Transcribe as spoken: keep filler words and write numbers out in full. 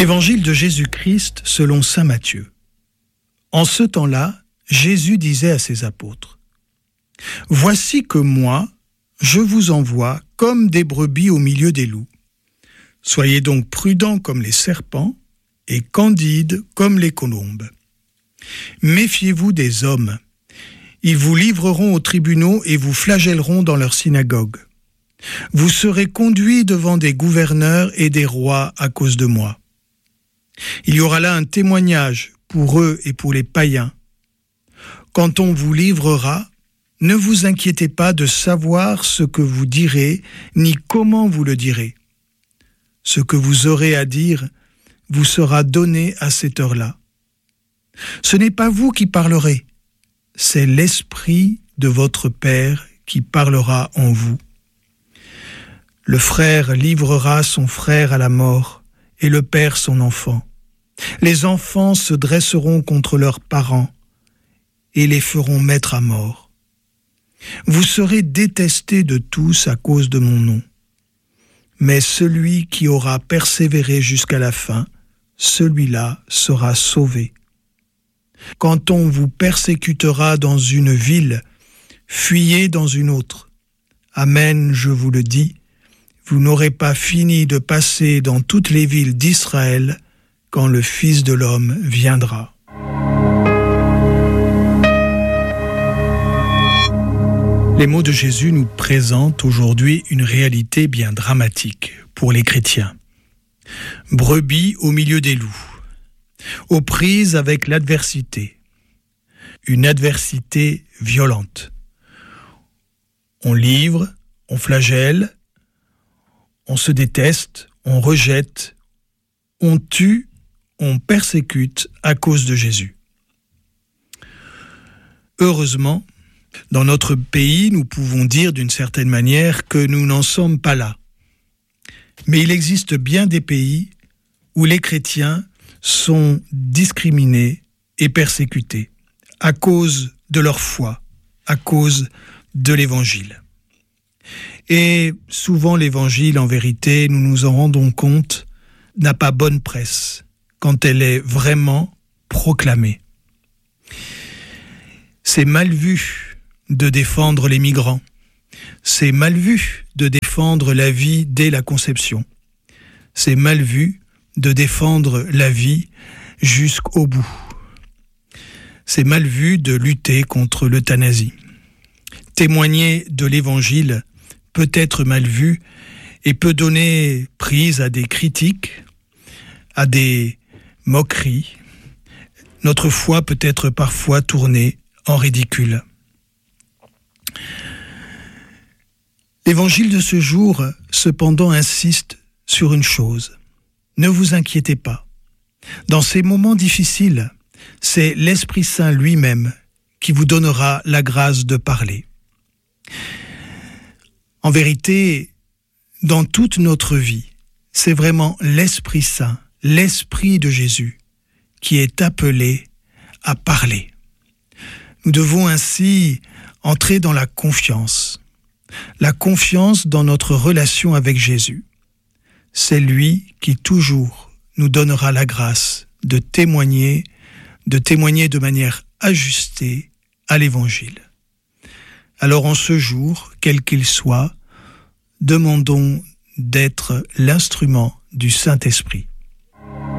Évangile de Jésus-Christ selon saint Matthieu. En ce temps-là, Jésus disait à ses apôtres : « Voici que moi, je vous envoie comme des brebis au milieu des loups. Soyez donc prudents comme les serpents et candides comme les colombes. Méfiez-vous des hommes. Ils vous livreront aux tribunaux et vous flagelleront dans leurs synagogues. Vous serez conduits devant des gouverneurs et des rois à cause de moi. Il y aura là un témoignage pour eux et pour les païens. Quand on vous livrera, ne vous inquiétez pas de savoir ce que vous direz, ni comment vous le direz. Ce que vous aurez à dire vous sera donné à cette heure-là. Ce n'est pas vous qui parlerez, c'est l'Esprit de votre Père qui parlera en vous. Le frère livrera son frère à la mort, et le père son enfant. Les enfants se dresseront contre leurs parents, et les feront mettre à mort. Vous serez détestés de tous à cause de mon nom. Mais celui qui aura persévéré jusqu'à la fin, celui-là sera sauvé. Quand on vous persécutera dans une ville, fuyez dans une autre. Amen, je vous le dis, vous n'aurez pas fini de passer dans toutes les villes d'Israël quand le Fils de l'homme viendra. » Les mots de Jésus nous présentent aujourd'hui une réalité bien dramatique pour les chrétiens. Brebis au milieu des loups, aux prises avec l'adversité, une adversité violente. On livre, on flagelle, on se déteste, on rejette, on tue, on persécute à cause de Jésus. Heureusement, dans notre pays, nous pouvons dire d'une certaine manière que nous n'en sommes pas là. Mais il existe bien des pays où les chrétiens sont discriminés et persécutés à cause de leur foi, à cause de l'Évangile. Et souvent l'Évangile, en vérité, nous nous en rendons compte, n'a pas bonne presse quand elle est vraiment proclamée. C'est mal vu de défendre les migrants. C'est mal vu de défendre la vie dès la conception. C'est mal vu de défendre la vie jusqu'au bout. C'est mal vu de lutter contre l'euthanasie. Témoigner de l'Évangile peut être mal vu et peut donner prise à des critiques, à des moqueries. Notre foi peut être parfois tournée en ridicule. L'Évangile de ce jour, cependant, insiste sur une chose. Ne vous inquiétez pas. Dans ces moments difficiles, c'est l'Esprit Saint lui-même qui vous donnera la grâce de parler. En vérité, dans toute notre vie, c'est vraiment l'Esprit Saint, l'Esprit de Jésus, qui est appelé à parler. Nous devons ainsi entrer dans la confiance, la confiance dans notre relation avec Jésus. C'est lui qui toujours nous donnera la grâce de témoigner, de témoigner de manière ajustée à l'Évangile. Alors en ce jour, quel qu'il soit, demandons d'être l'instrument du Saint-Esprit.